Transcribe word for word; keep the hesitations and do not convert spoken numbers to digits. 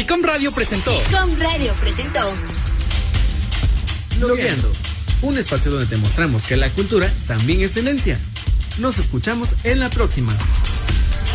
Ficom Radio presentó. Ficom Radio presentó. Logueando, un espacio donde te mostramos que la cultura también es tendencia. Nos escuchamos en la próxima.